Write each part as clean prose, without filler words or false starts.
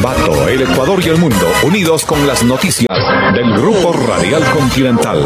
Ambato, el Ecuador y el mundo, unidos con las noticias del Grupo Radial Continental.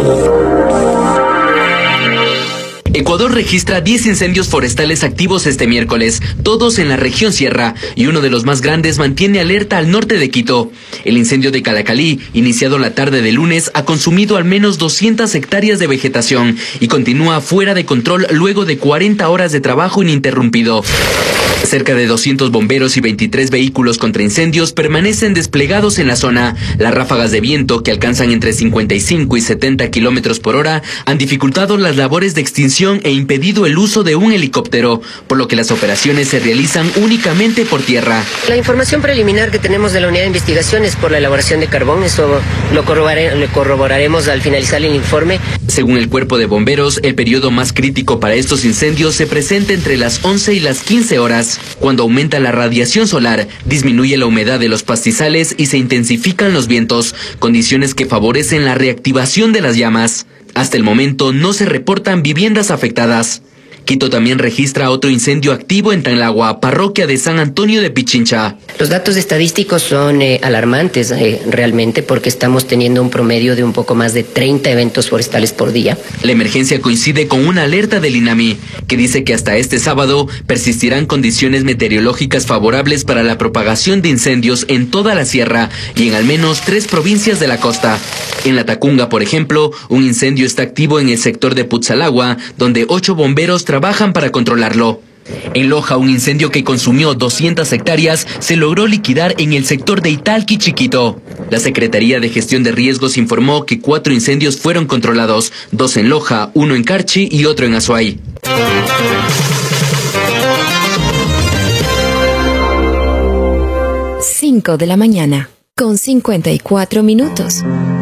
Ecuador registra 10 incendios forestales activos este miércoles, todos en la región sierra, y uno de los más grandes mantiene alerta al norte de Quito. El incendio de Calacalí, iniciado la tarde de lunes, ha consumido al menos 200 hectáreas de vegetación y continúa fuera de control luego de 40 horas de trabajo ininterrumpido. Cerca de 200 bomberos y 23 vehículos contra incendios permanecen desplegados en la zona. Las ráfagas de viento, que alcanzan entre 55 y 70 kilómetros por hora, han dificultado las labores de extinción e impedido el uso de un helicóptero, por lo que las operaciones se realizan únicamente por tierra. La información preliminar que tenemos de la unidad de investigación es por la elaboración de carbón. Eso lo corroboraremos al finalizar el informe. Según el cuerpo de bomberos, el periodo más crítico para estos incendios se presenta entre las 11 y las 15 horas. Cuando aumenta la radiación solar, disminuye la humedad de los pastizales y se intensifican los vientos, condiciones que favorecen la reactivación de las llamas. Hasta el momento no se reportan viviendas afectadas. Quito también registra otro incendio activo en Tanlagua, parroquia de San Antonio de Pichincha. Los datos estadísticos son alarmantes realmente, porque estamos teniendo un promedio de un poco más de 30 eventos forestales por día. La emergencia coincide con una alerta del INAMI, que dice que hasta este sábado persistirán condiciones meteorológicas favorables para la propagación de incendios en toda la sierra y en al menos 3 provincias de la costa. En La Tacunga, por ejemplo, un incendio está activo en el sector de Putzalagua, donde 8 bomberos trabajan para controlarlo. En Loja, un incendio que consumió 200 hectáreas se logró liquidar en el sector de Italqui Chiquito. La Secretaría de Gestión de Riesgos informó que 4 incendios fueron controlados, 2 en Loja, 1 en Carchi y otro en Azuay. 5 de la mañana, con 54 minutos.